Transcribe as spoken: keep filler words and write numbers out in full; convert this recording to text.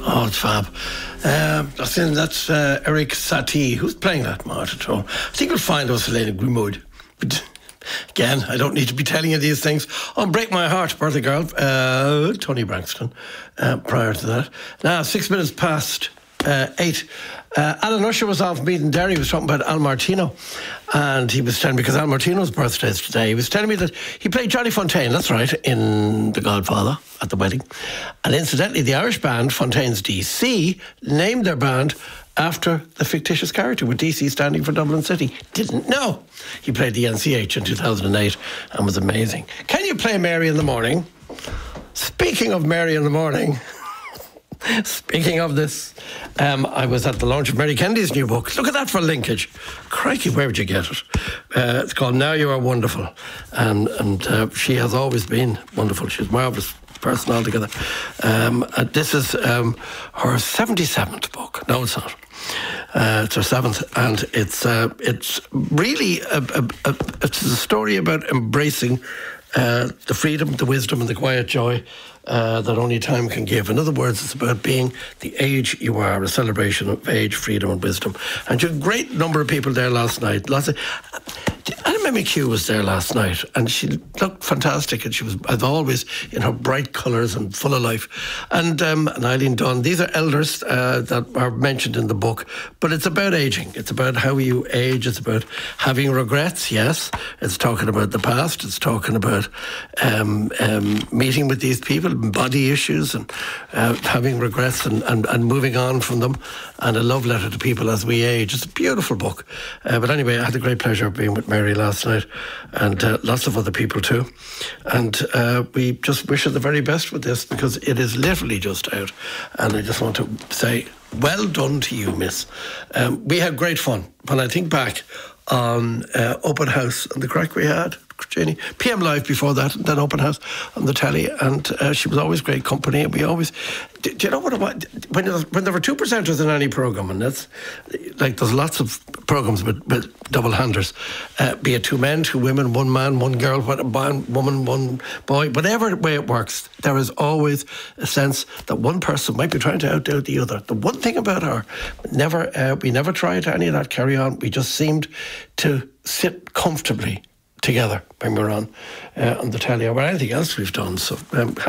Oh, it's fab. Um, that's in, that's uh, Eric Satie. Who's playing that, Martin? I think we'll find us Helena Grimaud. But again, I don't need to be telling you these things. On Break My Heart, birthday girl, uh, Tony Braxton, uh, prior to that. Now, six minutes past uh, eight. Uh, Alan Usher was off meeting Derry. He was talking about Al Martino, and he was telling me, because Al Martino's birthday is today, he was telling me that he played Johnny Fontaine, that's right, in The Godfather at the wedding. And incidentally, the Irish band Fontaine's D C named their band after the fictitious character, with D C standing for Dublin City. Didn't know. He played the N C H in two thousand eight and was amazing. Can you play Mary in the Morning? Speaking of Mary in the Morning, speaking of this, um, I was at the launch of Mary Kennedy's new book. Look at that for linkage. Crikey, where would you get it? Uh, it's called Now You Are Wonderful. And, and uh, she has always been wonderful. She's a marvellous person altogether. Um, and this is um, her seventy-seventh book. No, it's not. Uh, it's her seventh, and it's uh, it's really a, a, a, it's a story about embracing uh, the freedom, the wisdom, and the quiet joy uh, that only time can give. In other words, it's about being the age you are, a celebration of age, freedom, and wisdom. And you had a great number of people there last night. Lots of Anna McHugh was there last night, and she looked fantastic, and she was, as always, in her bright colours and full of life. And, um, and Eileen Dunn, these are elders uh, that are mentioned in the book, but it's about ageing. It's about how you age. It's about having regrets, yes. It's talking about the past. It's talking about um, um, meeting with these people, body issues, and uh, having regrets and, and, and moving on from them, and a love letter to people as we age. It's a beautiful book. Uh, but anyway, I had the great pleasure of being with Mary last night, and uh, lots of other people too. And uh, we just wish her the very best with this, because it is literally just out. And I just want to say, well done to you, miss. Um, we had great fun. When I think back on uh, Open House and the crack we had, Jenny, P M Live before that, and then Open House on the telly, and uh, she was always great company. And we always, do, do you know what it was? When, when there were two presenters in any programme, and that's like there's lots of programmes with, with double handers, uh, be it two men, two women, one man, one girl, one woman, one boy, whatever way it works, there is always a sense that one person might be trying to outdo the other. The one thing about her, never, uh, we never tried any of that carry on. We just seemed to sit comfortably together when we were on uh, on the telly, or anything else we've done. So um,